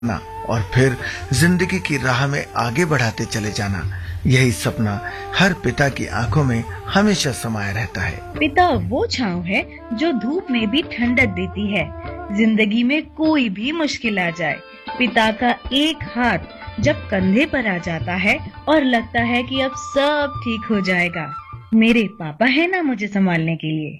ना और फिर जिंदगी की राह में आगे बढ़ाते चले जाना, यही सपना हर पिता की आंखों में हमेशा समाया रहता है। पिता वो छांव है जो धूप में भी ठंडक देती है। जिंदगी में कोई भी मुश्किल आ जाए, पिता का एक हाथ जब कंधे पर आ जाता है और लगता है कि अब सब ठीक हो जाएगा, मेरे पापा है ना मुझे संभालने के लिए।